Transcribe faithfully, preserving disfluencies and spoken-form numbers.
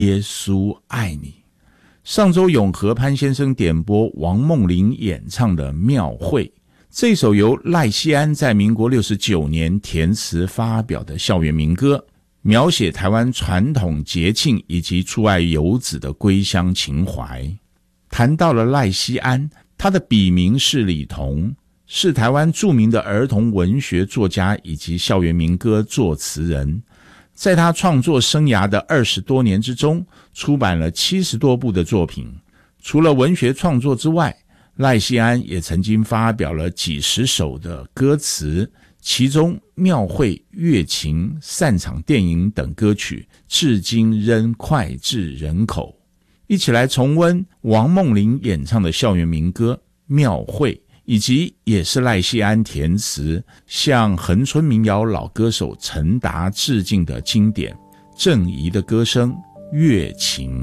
耶稣爱你。上周永和潘先生点播王梦麟演唱的《庙会》，这首由赖锡安在民国六十九年填词发表的校园民歌，描写台湾传统节庆以及出外游子的归乡情怀。谈到了赖锡安，他的笔名是李彤，是台湾著名的儿童文学作家以及校园民歌作词人。在他创作生涯的二十多年之中，出版了七十多部的作品。除了文学创作之外，赖锡安也曾经发表了几十首的歌词，其中庙会、乐琴、散场电影等歌曲至今仍脍炙人口。一起来重温王梦麟演唱的校园民歌《庙会》，以及也是赖锡安填词向恒春民谣老歌手陈达致敬的经典《郑怡的歌声·乐情》。